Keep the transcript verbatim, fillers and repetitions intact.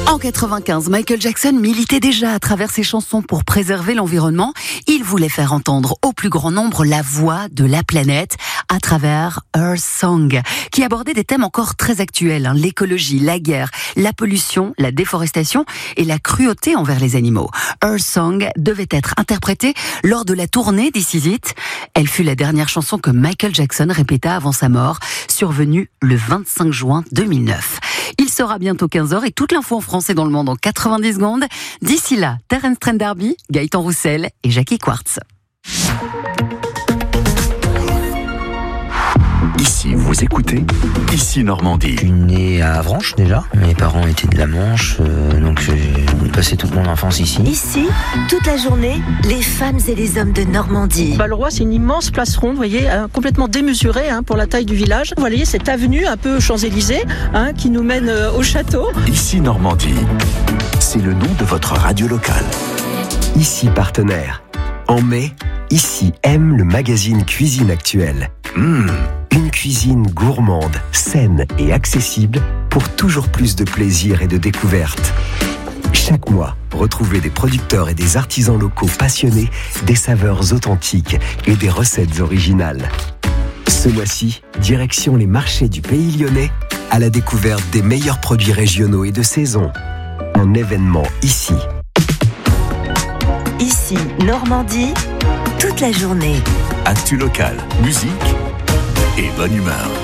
En quatre-vingt-quinze, Michael Jackson militait déjà à travers ses chansons pour préserver l'environnement. Il voulait faire entendre au plus grand nombre la voix de la planète à travers Earth Song, qui abordait des thèmes encore très actuels, hein, l'écologie, la guerre, la pollution, la déforestation et la cruauté envers les animaux. Earth Song devait être interprétée lors de la tournée This Is It. Elle fut la dernière chanson que Michael Jackson répéta avant sa mort, survenue le vingt-cinq juin deux mille neuf. Il sera bientôt quinze heures et toute l'info en français dans le monde en quatre-vingt-dix secondes. D'ici là, Terence Trent D'Arby, Gaëtan Roussel et Jackie Quartz. Ici, vous écoutez Ici Normandie. Je suis né à Avranches déjà. Mes parents étaient de la Manche, euh, donc j'ai passé toute mon enfance ici. Ici, toute la journée, les femmes et les hommes de Normandie. Balleroy, c'est une immense place ronde, vous voyez, hein, complètement démesurée hein, pour la taille du village. Vous voyez cette avenue un peu Champs-Élysées hein, qui nous mène euh, au château. Ici Normandie, c'est le nom de votre radio locale. Ici partenaire. En mai, Ici aime le magazine Cuisine Actuelle. Mmh, une cuisine gourmande, saine et accessible pour toujours plus de plaisir et de découverte. Chaque mois, retrouvez des producteurs et des artisans locaux passionnés des saveurs authentiques et des recettes originales. Ce mois-ci, direction les marchés du Pays Lyonnais à la découverte des meilleurs produits régionaux et de saison. Un événement ici. Ici, Normandie, toute la journée. Actu local, musique et bonne humeur.